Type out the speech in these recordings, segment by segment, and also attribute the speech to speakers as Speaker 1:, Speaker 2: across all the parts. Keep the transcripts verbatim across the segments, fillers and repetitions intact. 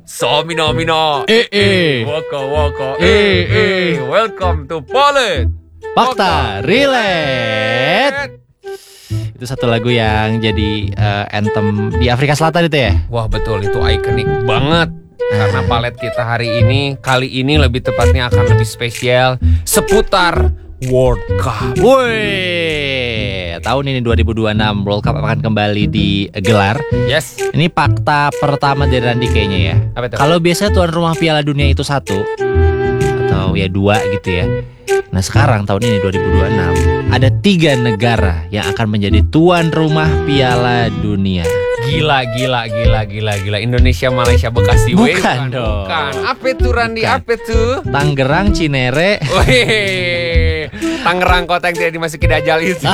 Speaker 1: So mino mino.
Speaker 2: Eh eh.
Speaker 1: Waka waka.
Speaker 2: Eh, eh.
Speaker 1: Welcome to Polet.
Speaker 2: Fakta Relate. Itu satu lagu yang jadi uh, anthem di Afrika Selatan itu ya?
Speaker 1: Wah betul, itu ikonik banget. Karena palet kita hari ini, kali ini lebih tepatnya akan lebih spesial seputar World Cup.
Speaker 2: Woi, tahun ini dua ribu dua puluh enam World Cup akan kembali digelar.
Speaker 1: Yes.
Speaker 2: Ini fakta pertama dari Randy kayaknya ya.
Speaker 1: Apa itu?
Speaker 2: Kalau biasanya tuan rumah Piala Dunia itu satu atau ya dua gitu ya. Nah sekarang tahun ini dua ribu dua puluh enam ada tiga negara yang akan menjadi tuan rumah Piala Dunia.
Speaker 1: Gila, gila, gila, gila, gila. Indonesia, Malaysia, Bekasi.
Speaker 2: Bukan,
Speaker 1: Weh, bukan
Speaker 2: dong.
Speaker 1: Bukan. Apa itu Randy?
Speaker 2: Bukan.
Speaker 1: Apa itu?
Speaker 2: Tangerang, Cinere.
Speaker 1: Wih, Tangerang kota yang tidak dimasuki Dajjal itu.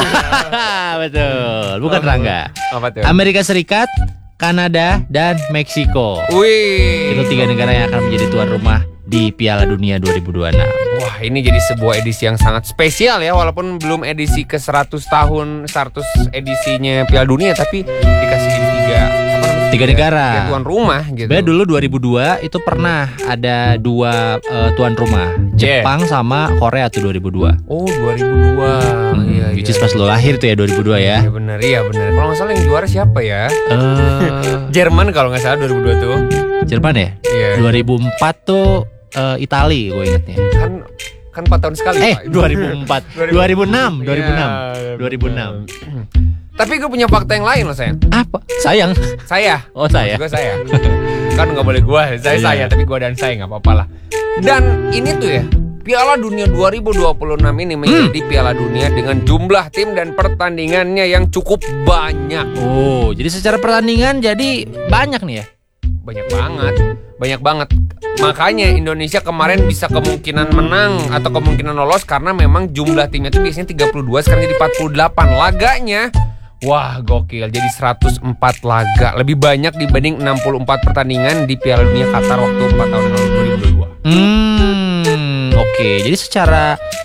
Speaker 2: Betul, bukan
Speaker 1: Oh,
Speaker 2: Rangga.
Speaker 1: Apa tuh?
Speaker 2: Amerika Serikat, Kanada, dan Meksiko.
Speaker 1: Wih.
Speaker 2: Itu tiga negara yang akan menjadi tuan rumah di Piala Dunia dua ribu dua puluh enam.
Speaker 1: Wah, ini jadi sebuah edisi yang sangat spesial ya. Walaupun belum edisi ke seratus tahun, seratus edisinya Piala Dunia, tapi dikasih di tiga apa namanya?
Speaker 2: Tiga negara.
Speaker 1: Tiga tuan rumah gitu.
Speaker 2: Sebenarnya dulu dua ribu dua itu pernah ada dua uh, tuan rumah, Jepang sama Korea tuh dua ribu dua.
Speaker 1: Oh, dua ribu dua.
Speaker 2: Hmm,
Speaker 1: Iya,
Speaker 2: which
Speaker 1: iya.
Speaker 2: is pas lo lahir tuh ya dua ribu dua ya.
Speaker 1: Iya benar, iya benar. Kalau nggak salah yang juara siapa ya?
Speaker 2: Eh,
Speaker 1: Jerman kalau nggak salah dua ribu dua tuh.
Speaker 2: Jerman ya?
Speaker 1: Iya.
Speaker 2: dua ribu empat tuh uh, Itali gue ingetnya.
Speaker 1: Kan kan empat tahun sekali.
Speaker 2: Eh,
Speaker 1: Pak.
Speaker 2: dua ribu empat, dua ribu enam, dua ribu enam,
Speaker 1: Iya,
Speaker 2: dua ribu enam.
Speaker 1: Tapi gue punya fakta yang lain loh sayang.
Speaker 2: Apa? Sayang.
Speaker 1: Saya.
Speaker 2: Oh saya.
Speaker 1: Gue saya. Kan nggak boleh gue. Saya
Speaker 2: Iya.
Speaker 1: saya. Tapi gue dan saya nggak apa-apa lah. Dan ini tuh ya, Piala Dunia dua ribu dua puluh enam ini menjadi Piala Dunia dengan jumlah tim dan pertandingannya yang cukup banyak.
Speaker 2: Oh, jadi secara pertandingan jadi banyak nih ya?
Speaker 1: Banyak banget. Banyak banget. Makanya Indonesia kemarin bisa kemungkinan menang atau kemungkinan lolos karena memang jumlah timnya itu biasanya tiga puluh dua, sekarang jadi empat puluh delapan. Laganya wah gokil, jadi seratus empat laga. Lebih banyak dibanding enam puluh empat pertandingan di Piala Dunia Qatar waktu empat tahun yang lalu dua ribu dua puluh dua.
Speaker 2: Hmm, oke. Jadi secara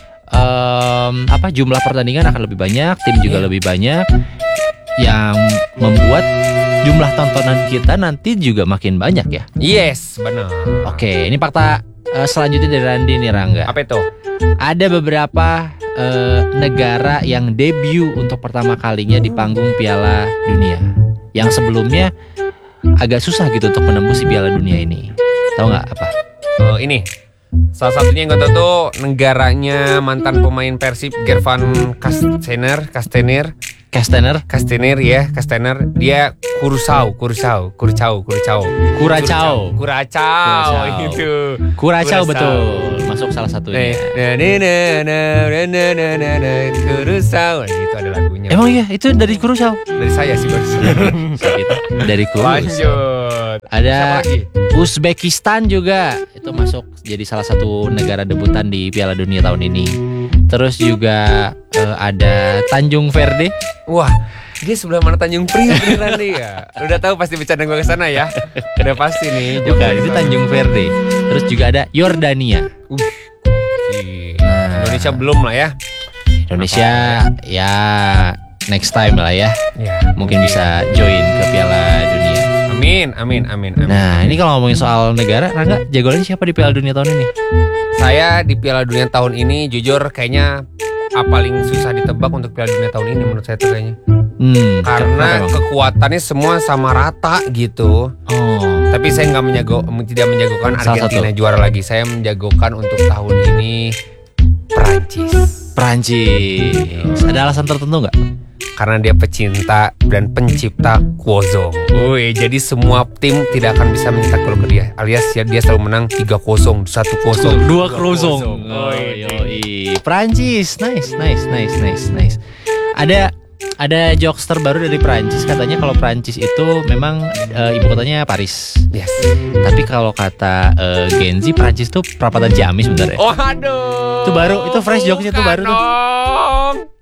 Speaker 2: um, apa jumlah pertandingan akan lebih banyak, tim juga
Speaker 1: Iya.
Speaker 2: lebih banyak, yang membuat jumlah tontonan kita nanti juga makin banyak ya.
Speaker 1: Yes, benar.
Speaker 2: Oke, ini fakta uh, selanjutnya dari Randy nih Rangga.
Speaker 1: Apa itu?
Speaker 2: Ada beberapa uh, negara yang debut untuk pertama kalinya di panggung Piala Dunia, yang sebelumnya agak susah gitu untuk menembus si Piala Dunia ini. Tahu nggak apa?
Speaker 1: Oh, ini salah satunya yang gue tahu tuh negaranya mantan pemain Persib Gervan Kastener, Kastener,
Speaker 2: Kastener,
Speaker 1: Kastener ya, Kastener. Dia Kurusau, Kurusau, Kuracao, Kuracao,
Speaker 2: Kuracao.
Speaker 1: Kuracao,
Speaker 2: Kuracao.
Speaker 1: itu.
Speaker 2: Kuracao
Speaker 1: Kuracao.
Speaker 2: betul, masuk salah satunya.
Speaker 1: Na na na na na na na na na Kurusau. Nah, itu ada lagunya.
Speaker 2: Emang iya, itu dari Kuracao.
Speaker 1: Dari saya sih baru.
Speaker 2: Dari Kuracao.
Speaker 1: Lanjut.
Speaker 2: Ada
Speaker 1: Siapa lagi?
Speaker 2: Uzbekistan juga, itu masuk jadi salah satu negara debutan di Piala Dunia tahun ini. Terus juga eh, ada Tanjung Verde.
Speaker 1: Wah, dia sebelah mana Tanjung Priok nih Randy ya? Udah tahu pasti bercanda gue ke sana ya. Udah pasti nih.
Speaker 2: Bukan, itu Tanjung Verde. Terus juga ada Yordania.
Speaker 1: Uh,
Speaker 2: Nah.
Speaker 1: Indonesia belum lah ya.
Speaker 2: Indonesia ya next time lah ya.
Speaker 1: Ya,
Speaker 2: Mungkin bisa join ke Piala Dunia.
Speaker 1: Amin, amin, amin, amin.
Speaker 2: Nah, ini kalau ngomongin soal negara, Rangga, jagoannya siapa di Piala Dunia tahun ini?
Speaker 1: Saya di Piala Dunia tahun ini jujur kayaknya ah, paling susah ditebak untuk Piala Dunia tahun ini menurut saya tuh kayaknya.
Speaker 2: Hmm,
Speaker 1: Karena
Speaker 2: kenapa, Bang?
Speaker 1: kekuatannya semua sama rata gitu.
Speaker 2: Oh,
Speaker 1: Tapi saya nggak menjago, tidak menjagokan
Speaker 2: Salah
Speaker 1: Argentina
Speaker 2: satu.
Speaker 1: juara lagi. Saya menjagokan untuk tahun ini Prancis.
Speaker 2: Prancis. Ada alasan tertentu nggak?
Speaker 1: Karena dia pecinta dan pencipta Kwozong. Woi, jadi semua tim tidak akan bisa mencetak gol ke dia. Alias ya, dia selalu menang tiga kosong, satu kosong,
Speaker 2: Dua krosong.
Speaker 1: Oh,
Speaker 2: yoi. Prancis, nice, nice, nice, nice, nice. Ada ada jokes terbaru dari Prancis, katanya kalau Prancis itu memang eh, ibu kotanya Paris.
Speaker 1: Yes.
Speaker 2: Tapi kalau kata eh, Gen Z, Prancis tuh perapatan Ciamis sebenarnya.
Speaker 1: Oh aduh.
Speaker 2: Itu baru, itu fresh jokesnya tuh baru tuh.
Speaker 1: Bukan dong.